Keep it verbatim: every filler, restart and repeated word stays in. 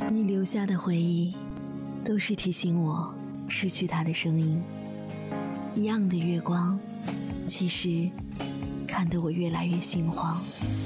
你留下的回忆都是提醒我失去他的声音。一样的月光，其实看得我越来越心慌。